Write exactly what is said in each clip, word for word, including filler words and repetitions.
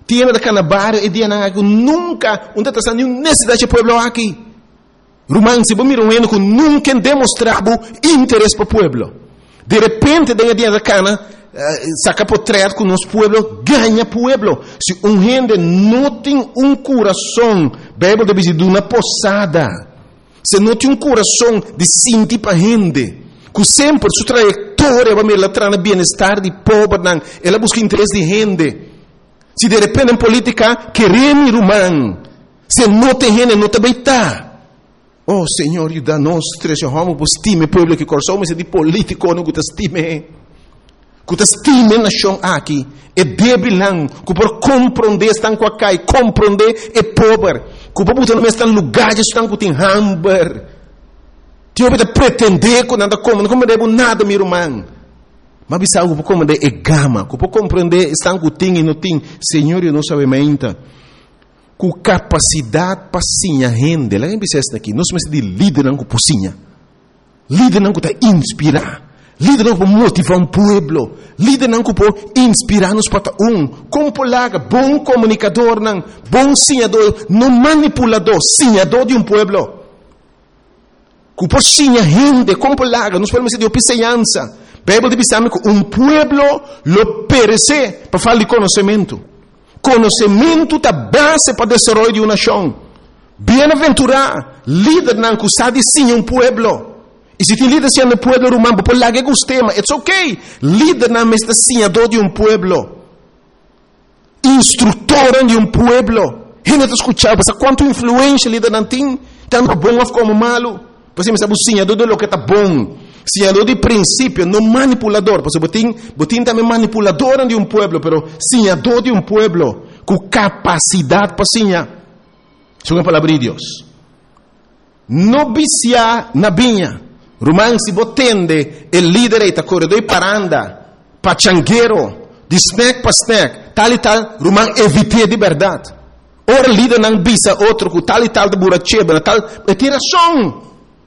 Tiene da canabario e dia na nunca, onde está nenhuma necessidade de pueblo aqui. Romano, se você mira um ano que nunca demonstrava interesse para o pueblo. De repente, dentro dia da cana, uh, saca por trás com o nosso pueblo, ganha pueblo. Se um gente não tem um coração, Bíblia deve dizer, de uma posada. Se não tem um coração de sentir para a gente, que sempre sua trajetória vai me levar no bem-estar de pobre, ela busca interesse de gente. Se de repente em política, queremos romano, se não tem gente, não tem está. Oh, Senhor, ajuda-nos, trejamos, estime o povo que coração, mas de político não te estime. Que te estime a nação aqui. É débil, não. Que por compreender, estão com a cai, compreender é pobre. Que por botar no estão lugares, estão com tem hamburger. Tio, para pretender que nada como, não compreende nada, meu irmão. Mas bisa algo para compreender é gama. Que por compreender, estão com tem e não tem. Senhor, eu não sabemos ainda. Com capacidade para sinha rende. Lá em Bicesta aqui, nós somos de líder não com pocinha. Líder não com tá inspirar. Líder não para motivar um pueblo. Líder não com para inspirar-nos para um. Como polaga, bom comunicador não, bom sinhador, não manipulador, sinhador de um pueblo. Com por sinha rende, como polaga, nós podemos ser de opiceança. Bíblia diz que um pueblo lo perece para falar de conhecimento. Conhecimento da base para o desenvolvimento de uma nação. Bem-aventurado, líder não sabe sim um pueblo. E se tem líder sendo um pueblo romano, por lá que gostema, it's okay. Líder não é senhador de um pueblo. Instrutor de um pueblo. Gente está escutando, quanto influência líder não tem, tanto bom como malo. Você me sabe o senhador de lo que está bom. Senhador de princípio, não manipulador. Porque botin, botin também manipulador de um pueblo, pero senhador de um pueblo, com capacidade para senhar. Isso é a palavra de Deus. Não vicia na vinha. Romano, se botende, o líder está corredor para andar, pachangueiro, de snack para snack, tal e tal, Romano, evite de verdade. Ora, líder não bisa outro, com tal e tal de buracheba, tal, é tiração.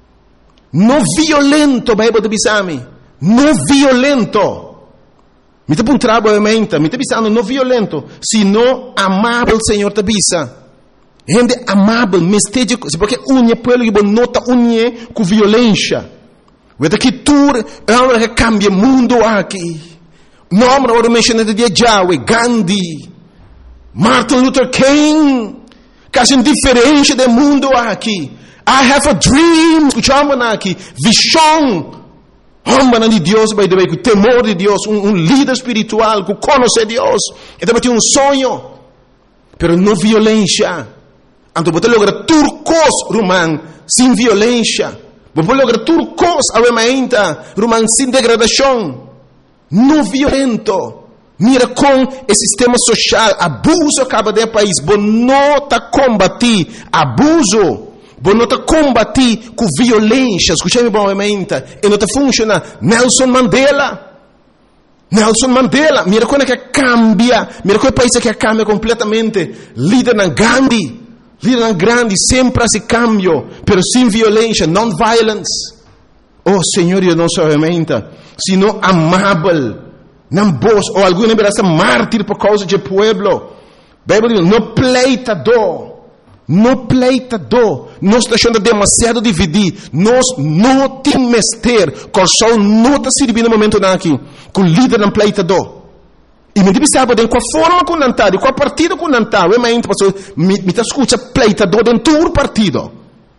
Não violento, Bíblia de bisami. Não violento. Me te puntrabo a mente, me te bisando não violento, sino amável, Senhor te bisa. Gente amável, mesteja, porque unha pueblo que nota unha com violência. Vede que tu é uma que cambia o mundo aqui. Nome agora mencionado de Yahweh, Gandhi, Martin Luther King, quase indiferente do mundo aqui. I have a dream. Escuchamos aqui. Visão. Homem de Deus, by the way, com temor de Deus. Um, um líder espiritual que conhece Deus. E também tem um sonho. Pero não violência. Então, você logra turcos, romano, sem violência. Você logra turcos, ainda, romano, sem degradação. Não violento. Mira com o sistema social. Abuso acaba de país. Você não está combater abuso. Você não está combater com violência. Escute-me bem, e não está funcionando. Nelson Mandela. Nelson Mandela. Mira como é que cambia. Mira como é o país que cambia completamente. Líder na Gandhi. Líder na grande. Sempre se cambio. Pero sem violência. Non-violence. Oh, Senhor, eu não sou realmente. Sino amável. Não vos. Ou alguma vez mártir por causa do pueblo. Bíblia diz, não pleitador. Não pleitador, nós estamos deixando demasiado dividir, nós não temos mestre, coração não está servindo no momento aqui, com o líder não pleitador. E me diz sabe, com a forma que não está, com a partido que não está, eu me está escutando pleitador dentro do partido.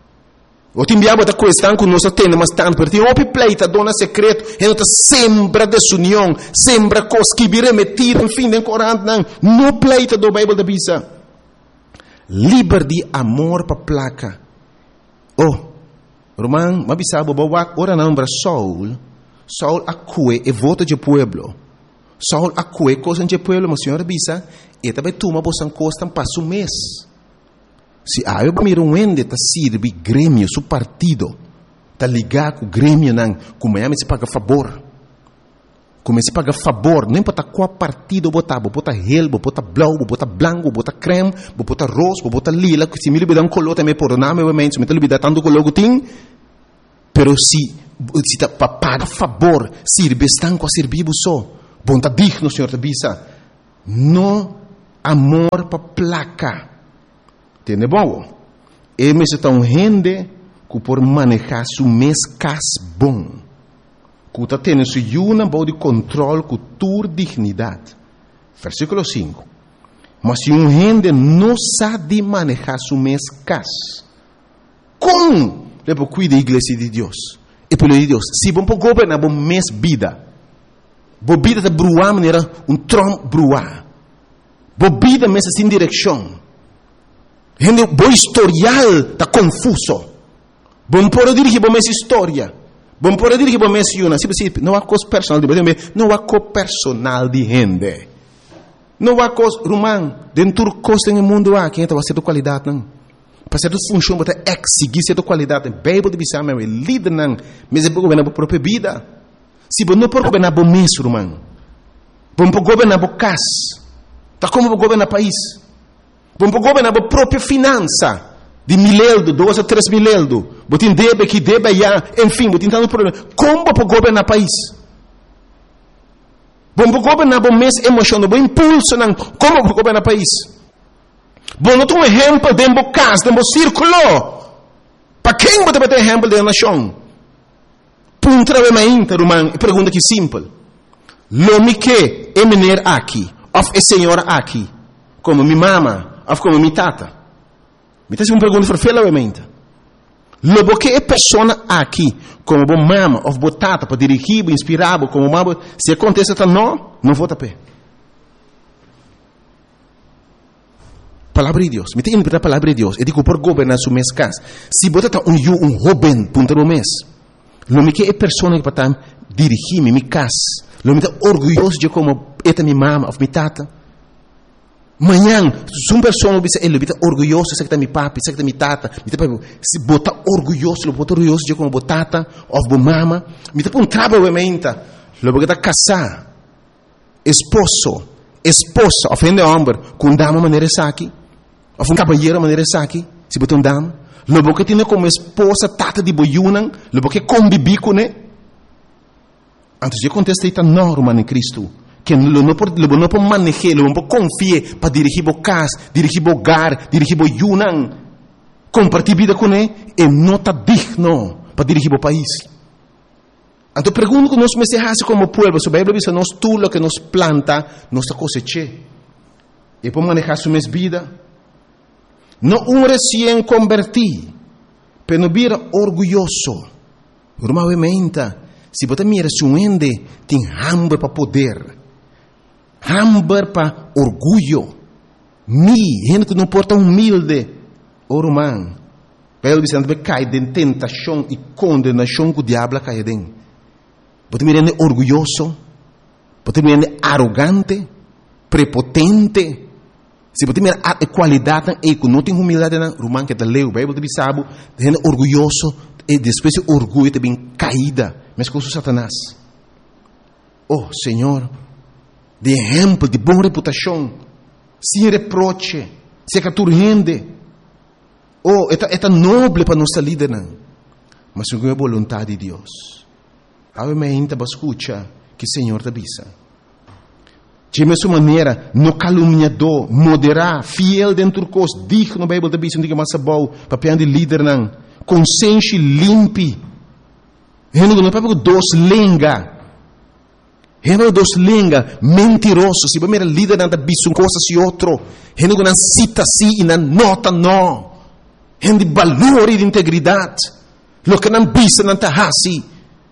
Eu te enviava da questão que nós temos, mas tanto, porque tem um pleitador no secreto, e não está sempre desunião, sempre coisa que vira metido, enfim, nem corante, não, não pleitador, Bíblia da Bisa. Liberdade, amor para placa. Oh, Romano, mas sabe, bawa ora não para Saul. Saul acue e vota de pueblo. Saul acue coisa de pueblo, mas senhora bisa, e também toma bosan costa passo um mês. Se a eu miro um ende tá sirve grêmio, su partido, tá ligar com o grêmio não, como é se paga favor. Comecei a pagar favor, nem para qual partido botar, botar relbo, botar blau, botar branco, botar creme, botar rosa, botar lila, que se me libera um color também por nome, obviamente, se me libera tanto color que tem, pero se se tá para pagar favor, sirve estão com a servir só, bom tá digno, senhor, tá bisa, não amor para placa. Tiene bom. E me está um gente que por manejar su mes cas bom. Que está tendo su yuna bom de controle com tua dignidade. Versículo cinco. Mas se um gente não sabe manejar su mes cas, como le puede cuidar a igreja de Deus? E pelo de Deus, se bom para governar bom mes vida, bom vida está bruar maneira um trom bruar, bom vida mes sem direção, gente bom historial está confuso, bom pode dirigir bom mes história, bom pode dirigir bom mes yuna, se você não há coisa personal de não há coisa personal de gente, não há coisa romano dentro do costo no mundo há quem está fazendo qualidade não. Para ser função, para exigir certa qualidade. A Bíblia diz que é líder, mas é para governar a própria vida. Se você não pode governar o mês, irmão, você pode governar a casa, está como para governar o país. Você pode governar a própria finança, de mileldo, dois a três mileldo. Você tem débito aqui, débito já, enfim, você tem tanto problema. Como para governar o país? Você pode governar o mês emocional, o impulso, como para governar o país? Bom, não tem um exemplo dentro da casa, dentro do círculo. Para quem você vai ter exemplo dentro da nação? Punta de mainta, irmão, e pergunta que simples. Lo que é menino aqui, ou é senhora aqui, como minha mama, ou como minha tata? Me tem uma pergunta para fela ou mainta? Lo que é pessoa aqui, como minha mama, ou minha tata, para dirigir, inspirar, como mama, se acontece, não, não vou tapar. Palavra de Deus. Me tem que a palavra de Deus. Eu digo por governar su mês casa. Se você está um eu, um jovem, punta do mês, lo que é pessoa que para dirigir minha casa, lo me está orgulhoso de como esta minha mama ou minha tata. Manhã, se uma pessoa me diz, ele está orgulhoso, sei que está minha papi, sei que está minha tata, se bota orgulhoso, lo bota orgulhoso de como minha tata ou minha mama, me está um trabalho obviamente, lo que está casar, esposo, esposa, ofende homem, com dama maneira aqui. Ou um cabalheiro maneira aqui, se botar um dama, logo que tem como esposa tata de boiunan, logo que convive com ele. Antes de contestar está norma em Cristo, que lo não pode, lo não pode manejar, lo não pode confiar para dirigir o casa, dirigir o hogar, dirigir o boiunan, compartilhar vida com ele, e não está digno para dirigir o país. Então pergunto que nós mensajes como povo, se a Bíblia diz que nós tudo o que nos planta, nós cosecha. E para manejar sua vida. Não um recém convertido, mas não vira orgulhoso. Normalmente, se você mira se um ende, tem hambre para poder, hambre para orgulho. Mi, gente que não porta humilde, o romano. Pelo visto, você cai de tentação e condenação que o diabo cai dentro. Você mira orgulhoso, você mira arrogante, prepotente. Se você mirar a qualidade e que não tem humildade na romano que está leu, a Bíblia diz sabe, gente orgulhoso e depois o orgulho também caída, mas com o Satanás. Oh, Senhor, de exemplo, de boa reputação, sem reproche, sem caturrende. Oh, é tão nobre para nossa líder, mas segundo a vontade de Deus. Obviamente, para escutar que o Senhor te avisa. De mesma maneira, no caluniador, moderar, fiel dentro do curso, digno na Bíblia da Bíblia, não diga mais bom, papel de líder, não. Consciência limpe. Não é para dois lenga. Não é dois lenga, mentiroso. Se você é líder, não é uma coisa e outro. Não é cita assim e não nota não. Não é valor e de integridade. Lo que não bisa, não está assim.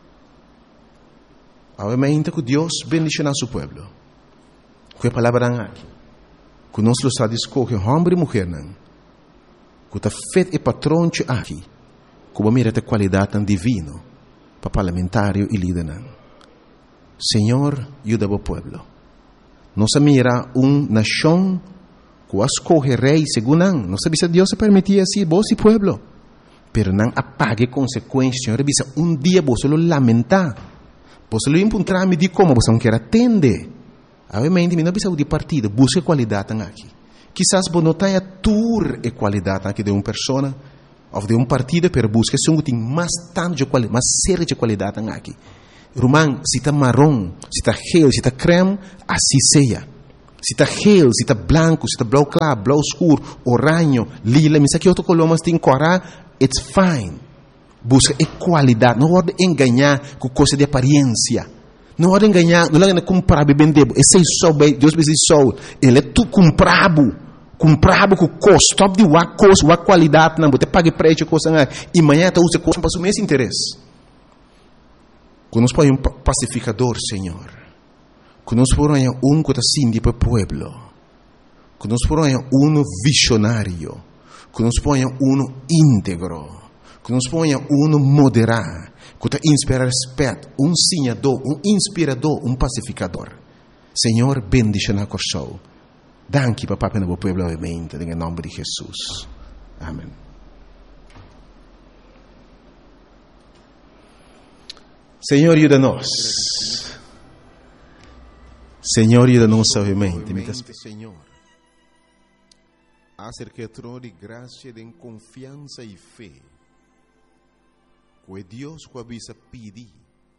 Obviamente que Deus bendice nosso povo. Que a palavra aqui, que nós lo está escolher homem e mulher, que está feito e patrão aqui, que vai mirar a qualidade tão divina para parlamentário e líder. Senhor, ajuda o povo. Nós mira uma nação que escolhe rei segundo não. Nós sabemos que Deus se permitia assim, vos e povo, pero não apague consequências. Senhor, um dia vos lo lamentar, vos lo encontrar me diz como vos não quer atender. Obviamente, não precisa de partido, busca qualidade aqui. Quizás você não tenha tour e qualidade aqui de uma pessoa ou de um partido, mas busca se um tem mais tanto de qualidade, mais séria de qualidade aqui. Irmão, se está marrom, se está gel, se está creme, assim seja. Se está gel, se está branco, se está blau claro, blau escuro, oranho, lila, mas aqui outro color, mas tem cora, it's fine. Busca qualidade, não pode enganar com coisa de aparência. Não pode enganar, não pode comprar e vender. Esse é só, Deus me diz só, ele é tu comprado, comprado com custo, top de uma coisa, uma qualidade, não, você paga preço, coisa, e amanhã tu usa coisa para o mesmo interesse. Quando nós põe um pacificador, Senhor, quando nós põe um que está sindi para o povo, quando nós põe um visionário, quando nós põe um íntegro, quando nós põe um moderado, que está inspira respeito, um sinhador, um inspirador, um pacificador. Senhor, bendice na coração. Danke, papá, para o povo, obviamente, em nome de Jesus. Amém. Senhor, ajuda-nos. Senhor, ajuda-nos, obviamente. Senhor, acerca trono de graça, de confiança e fé. Que Deus que avisa pedir,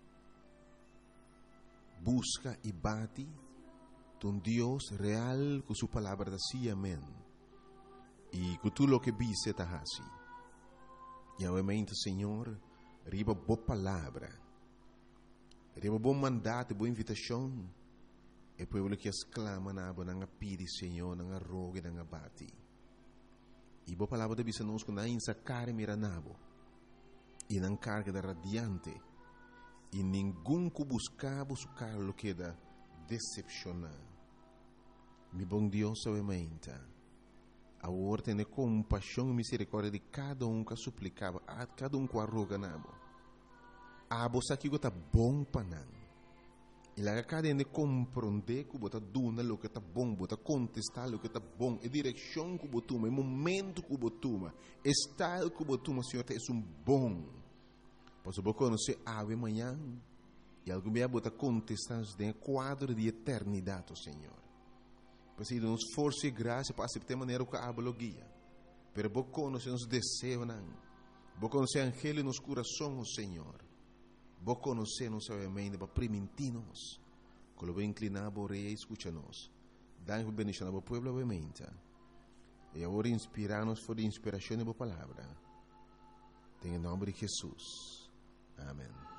busca e bate, um Deus real com sua palavra assim, amém. E com tudo o que vise está assim. E obviamente, Senhor, riba boa palavra, riba bom mandato, boa invitação, e povo que exclama na boa na pedi, Senhor, na roga, na bate. E boa palavra de visa nos com na insa cara mira nabo. E não carga da radiante, e nenhum que buscava buscar o que da decepcionar. Mi bom Deus, obviamente, a ordem de compaixão e misericórdia de cada um que suplicava, a cada um que arroga nabo. A bolsa que está bom para não. E lá cada um de compreender que bota duna o que está bom, bota contestar o que está bom, e direção que botuma, e momento que botuma, estado que botuma, Senhor, é um bom. Pois eu vou conhecer ave amanhã e algum dia bota contestar de quadro de eternidade, Senhor. Pois ele nos força e graça para aceitar maneira que a guia. Pero vou conhecer os desejos, não. Vou conhecer angelo nos corações, Senhor. Vou conhecer nos obviamente para permitir-nos. Quando vou inclinar a rei e escuta-nos. Dá-nos bendição ao povo, obviamente. E agora inspirar-nos por inspiração da palavra. Em nome de Jesus. Amém.